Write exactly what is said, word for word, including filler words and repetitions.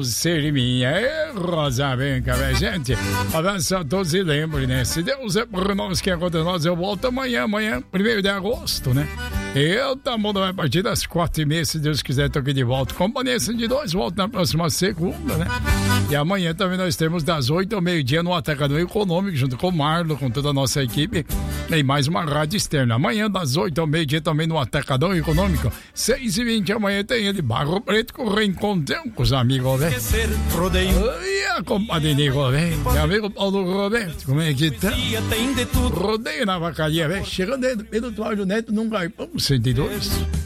ser minha. É, Rosa, vem cá, velho. Gente, avança todos e lembre, né? Se Deus é por nós, quem é contra nós, eu volto amanhã, amanhã, primeiro de agosto, né? Eu, tá bom, a partir das quatro e meia, se Deus quiser, tô aqui de volta. Companhia de dois, volto na próxima segunda, né? E amanhã também nós temos das oito ao meio-dia no Atacadão Econômico, junto com o Marlon, com toda a nossa equipe, e mais uma rádio externa. Amanhã das oito ao meio-dia também no Atacadão Econômico, seis e vinte amanhã tem ele, Barro Preto, com o reencontrão com os amigos, velho. E a compadre Nico, velho. Meu amigo Paulo Roberto, como é que tá? Rodeio na vacaria, velho. Chegando dentro, Pedro Cláudio Neto num galpão cento e dois.